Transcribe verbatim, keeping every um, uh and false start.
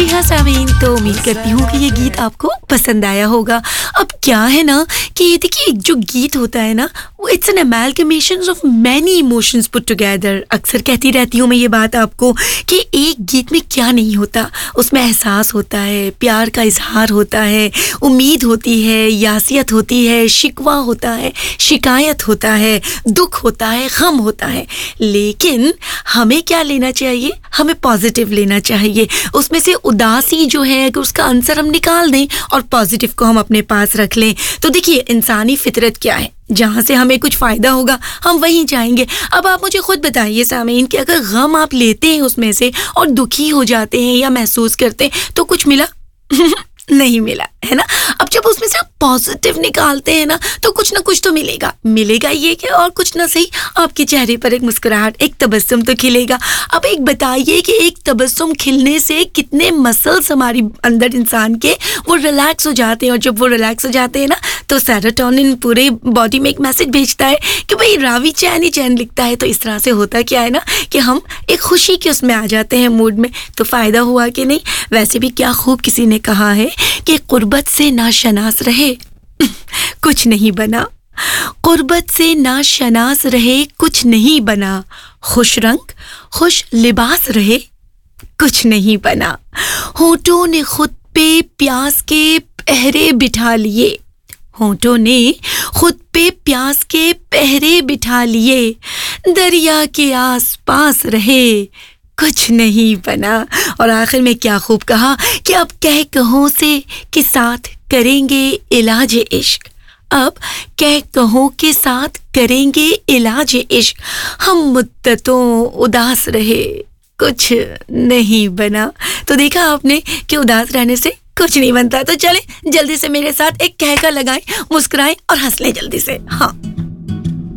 جی ہاں سامعین، تو امید کرتی ہوں کہ یہ گیت آپ کو پسند آیا ہوگا۔ اب کیا ہے نا کہ دیکھیے جو گیت ہوتا ہے نا وہ it's an amalgamation of many emotions put together. اکثر کہتی رہتی ہوں میں یہ بات آپ کو کہ ایک گیت میں کیا نہیں ہوتا، اس میں احساس ہوتا ہے، پیار کا اظہار ہوتا ہے، امید ہوتی ہے، یاسیت ہوتی ہے، شکوہ ہوتا ہے، شکایت ہوتا ہے، دکھ ہوتا ہے، غم ہوتا ہے۔ لیکن ہمیں کیا لینا چاہیے؟ ہمیں پازیٹیو لینا چاہیے۔ اس میں سے اداسی جو ہے اگر اس کا عنصر ہم نکال دیں اور پازیٹیو کو ہم اپنے پاس رکھ لیں تو دیکھیے انسانی فطرت کیا ہے، جہاں سے ہمیں کچھ فائدہ ہوگا ہم وہیں جائیں گے۔ اب آپ مجھے خود بتائیے سامعین کہ اگر غم آپ لیتے ہیں اس میں سے اور دکھی ہو جاتے ہیں یا محسوس کرتے ہیں تو کچھ ملا؟ نہیں ملا، ہے نا۔ اب جب اس میں سے آپ پازیٹیو نکالتے ہیں نا تو کچھ نہ کچھ تو ملے گا ملے گا یہ کہ اور کچھ نہ صحیح آپ کے چہرے پر ایک مسکراہٹ، ایک تبسم تو کھلے گا۔ اب ایک بتائیے کہ ایک تبسم کھلنے سے کتنے مسلس ہماری اندر انسان کے وہ ریلیکس ہو جاتے ہیں، اور جب وہ ریلیکس ہو جاتے ہیں نا تو سیروٹونن پورے باڈی میں ایک میسج بھیجتا ہے کہ بھئی راوی چین ہی چین لکھتا ہے۔ تو اس طرح سے ہوتا کیا ہے نا کہ ہم ایک خوشی کے اس میں آ جاتے ہیں موڈ میں۔ تو فائدہ ہوا کہ نہیں؟ ویسے بھی کیا خوب کسی نے کہا ہے کہ قربت سے ناشناس رہے کچھ نہیں بنا، قربت سے ناشناس رہے کچھ نہیں بنا، خوش رنگ خوش لباس رہے کچھ نہیں بنا، ہونٹوں نے خود پہ پیاس کے پہرے بٹھا لیے، ہونٹوں نے خود پہ پیاس کے پہرے بٹھا لیے، دریا کے آس پاس رہے کچھ نہیں بنا۔ اور آخر میں کیا خوب کہا کہ اب کہہ کہوں سے کے ساتھ کریں گے علاج عشق، اب کہہ کہوں کے ساتھ کریں گے علاج عشق، ہم مدتوں اداس رہے کچھ نہیں بنا۔ تو دیکھا آپ نے کہ اداس رہنے سے کچھ نہیں بنتا۔ تو چلیں جلدی سے میرے ساتھ ایک کہہ کا لگائیں، مسکرائیں اور ہنس لیں جلدی سے۔ ہاں